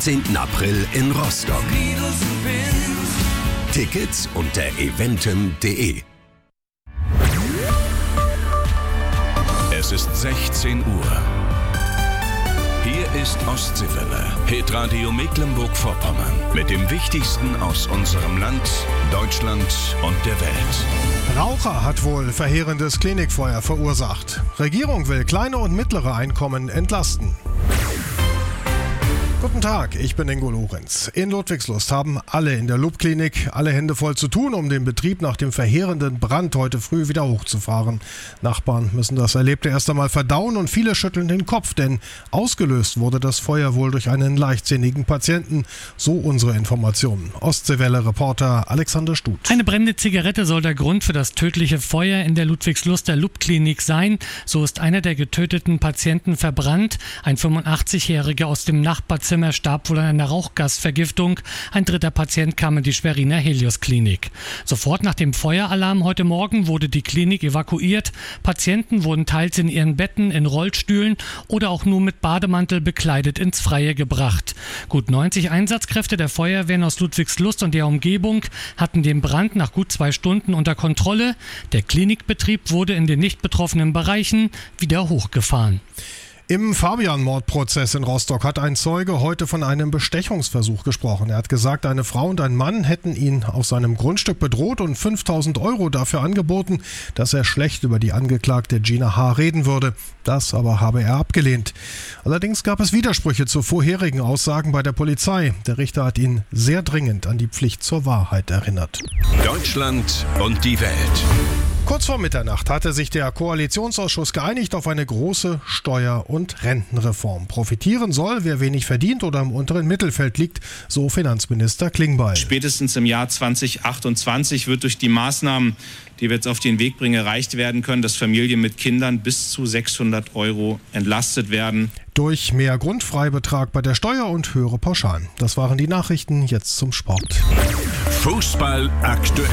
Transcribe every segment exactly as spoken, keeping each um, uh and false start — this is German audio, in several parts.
fünfzehnten April in Rostock. Tickets unter eventim punkt de. Es ist sechzehn Uhr. Hier ist Ostseewelle, Hitradio Mecklenburg-Vorpommern. Mit dem Wichtigsten aus unserem Land, Deutschland und der Welt. Raucher hat wohl verheerendes Klinikfeuer verursacht. Regierung will kleine und mittlere Einkommen entlasten. Guten Tag, ich bin Ingo Lorenz. In Ludwigslust haben alle in der Lup-Klinik alle Hände voll zu tun, um den Betrieb nach dem verheerenden Brand heute früh wieder hochzufahren. Nachbarn müssen das Erlebte erst einmal verdauen und viele schütteln den Kopf, denn ausgelöst wurde das Feuer wohl durch einen leichtsinnigen Patienten. So unsere Informationen. Ostseewelle-Reporter Alexander Stut. Eine brennende Zigarette soll der Grund für das tödliche Feuer in der Ludwigsluster Lup-Klinik sein. So ist einer der getöteten Patienten verbrannt. Ein fünfundachtzigjähriger aus dem Nachbarzimmer starb wohl an einer Rauchgasvergiftung. Ein dritter Patient kam in die Schweriner Helios-Klinik. Sofort nach dem Feueralarm heute Morgen wurde die Klinik evakuiert. Patienten wurden teils in ihren Betten, in Rollstühlen oder auch nur mit Bademantel bekleidet ins Freie gebracht. Gut neunzig Einsatzkräfte der Feuerwehren aus Ludwigslust und der Umgebung hatten den Brand nach gut zwei Stunden unter Kontrolle. Der Klinikbetrieb wurde in den nicht betroffenen Bereichen wieder hochgefahren. Im Fabian-Mordprozess in Rostock hat ein Zeuge heute von einem Bestechungsversuch gesprochen. Er hat gesagt, eine Frau und ein Mann hätten ihn auf seinem Grundstück bedroht und fünftausend Euro dafür angeboten, dass er schlecht über die Angeklagte Gina H. reden würde. Das aber habe er abgelehnt. Allerdings gab es Widersprüche zu vorherigen Aussagen bei der Polizei. Der Richter hat ihn sehr dringend an die Pflicht zur Wahrheit erinnert. Deutschland und die Welt. Kurz vor Mitternacht hatte sich der Koalitionsausschuss geeinigt auf eine große Steuer- und Rentenreform. Profitieren soll, wer wenig verdient oder im unteren Mittelfeld liegt, so Finanzminister Klingbeil. Spätestens im Jahr zweitausendachtundzwanzig wird durch die Maßnahmen, die wir jetzt auf den Weg bringen, erreicht werden können, dass Familien mit Kindern bis zu sechshundert Euro entlastet werden. Durch mehr Grundfreibetrag bei der Steuer und höhere Pauschalen. Das waren die Nachrichten, jetzt zum Sport. Fußball aktuell.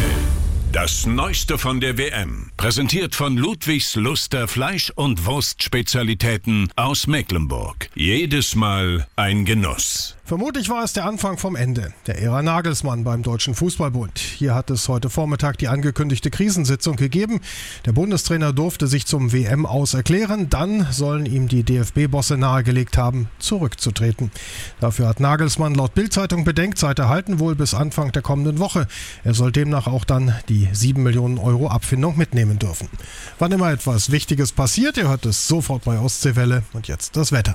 Das Neueste von der W M, präsentiert von Ludwigsluster Fleisch- und Wurstspezialitäten aus Mecklenburg. Jedes Mal ein Genuss. Vermutlich war es der Anfang vom Ende der Ära Nagelsmann beim Deutschen Fußballbund. Hier hat es heute Vormittag die angekündigte Krisensitzung gegeben. Der Bundestrainer durfte sich zum W M-Aus erklären. Dann sollen ihm die D F B-Bosse nahegelegt haben, zurückzutreten. Dafür hat Nagelsmann laut Bild-Zeitung Bedenkzeit erhalten, wohl bis Anfang der kommenden Woche. Er soll demnach auch dann die sieben Millionen Euro Abfindung mitnehmen dürfen. Wann immer etwas Wichtiges passiert, ihr hört es sofort bei Ostseewelle. Und jetzt das Wetter.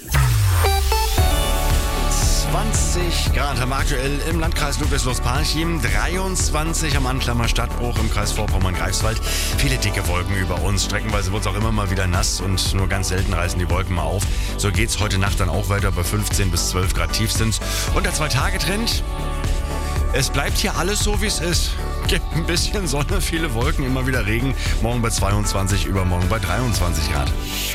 zwanzig Grad haben wir aktuell im Landkreis Ludwigslust-Parchim, dreiundzwanzig am Anklammer Stadtbruch im Kreis Vorpommern-Greifswald. Viele dicke Wolken über uns, streckenweise wird es auch immer mal wieder nass und nur ganz selten reißen die Wolken mal auf. So geht es heute Nacht dann auch weiter bei fünfzehn bis zwölf Grad Tiefstens. Und der Zwei-Tage-Trend, es bleibt hier alles so, wie es ist. Gibt ein bisschen Sonne, viele Wolken, immer wieder Regen. Morgen bei zweiundzwanzig, übermorgen bei dreiundzwanzig Grad.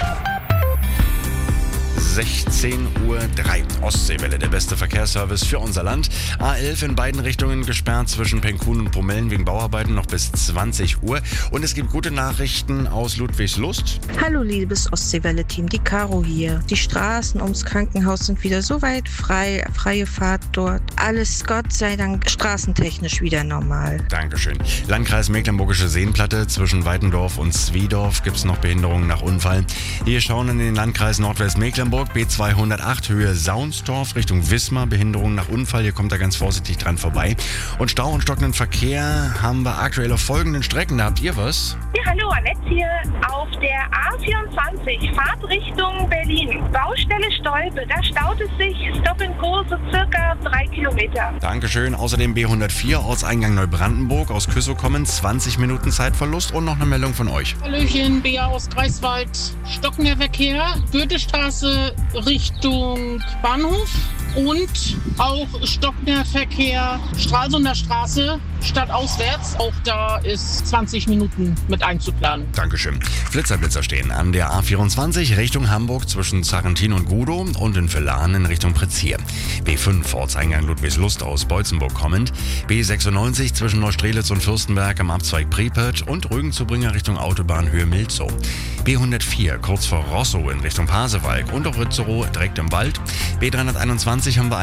sechzehn Uhr drei. Ostseewelle, der beste Verkehrsservice für unser Land. A elf in beiden Richtungen gesperrt zwischen Penkhuhn und Bromellen wegen Bauarbeiten noch bis zwanzig Uhr. Und es gibt gute Nachrichten aus Ludwigslust. Hallo liebes Ostseewelle-Team, die Caro hier. Die Straßen ums Krankenhaus sind wieder soweit frei, freie Fahrt dort. Alles Gott sei Dank straßentechnisch wieder normal. Dankeschön. Landkreis Mecklenburgische Seenplatte zwischen Weitendorf und Zwiedorf gibt es noch Behinderungen nach Unfall. Wir schauen in den Landkreis Nordwestmecklenburg. B zweihundertacht Höhe Saunstorf Richtung Wismar, Behinderung nach Unfall, hier kommt er ganz vorsichtig dran vorbei. Und Stau und stockenden Verkehr haben wir aktuell auf folgenden Strecken, da habt ihr was? Ja, hallo, Annette hier. Auf der A vierundzwanzig, Fahrtrichtung Berlin, Baustelle Stolpe, da staut es sich, Stop and Go, so circa drei Kilometer. Dankeschön. Außerdem B hundertvier, Ortseingang Neubrandenburg, aus Küssow kommen, zwanzig Minuten Zeitverlust und noch eine Meldung von euch. Hallöchen, Bea aus Greifswald, stockender Verkehr, Goethestraße Richtung Bahnhof und auch stockender Verkehr Stralsunder Straße stadtauswärts. Auch da ist zwanzig Minuten mit einzuplanen. Dankeschön. Flitzerblitzer stehen an der A vierundzwanzig Richtung Hamburg zwischen Sarrentin und Gudow und in Villahn in Richtung Prezier. B fünf Ortseingang Ludwigslust aus Beutzenburg kommend. B sechsundneunzig zwischen Neustrelitz und Fürstenberg am Abzweig Priepert und Rügenzubringer Richtung Autobahn Höhe Milzow. B hundertvier kurz vor Rosso in Richtung Pasewalk und auch Rützerow direkt im Wald. B dreihunderteinundzwanzig haben wir